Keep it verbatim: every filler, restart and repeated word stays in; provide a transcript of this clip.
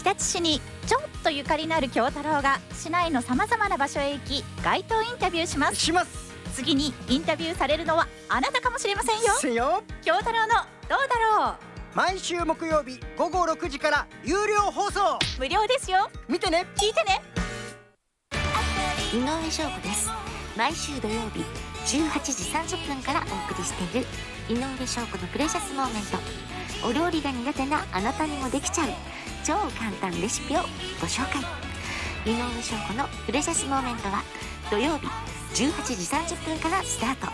立市にちょっとゆかりのある京太郎が市内のさまざまな場所へ行き街頭インタビューしますします次にインタビューされるのはあなたかもしれませんよ。 せよ京太郎のどうだろう毎週木曜日ごごろくじから有料放送無料ですよ。 見てね聞いてね。 井上翔子です。毎週土曜日じゅうはちじさんじゅっぷんからお送りしている井上翔子のプレシャスモーメント。お料理が苦手なあなたにもできちゃう超簡単レシピをご紹介。井上翔子のプレシャスモーメントは土曜日じゅうはちじさんじゅっぷんからスタート。